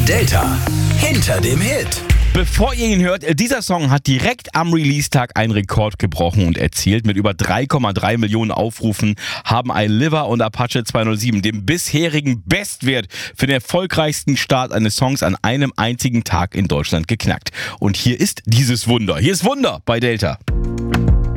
Delta hinter dem Hit. Bevor ihr ihn hört, dieser Song hat direkt am Release-Tag einen Rekord gebrochen und erzielt. Mit über 3,3 Millionen Aufrufen haben I Liver und Apache 207 den bisherigen Bestwert für den erfolgreichsten Start eines Songs an einem einzigen Tag in Deutschland geknackt. Und hier ist dieses Wunder. Hier ist Wunder bei Delta.